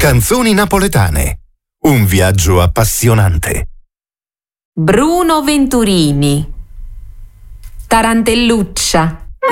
Canzoni napoletane. Un viaggio appassionante. Bruno Venturini. Tarantelluccia.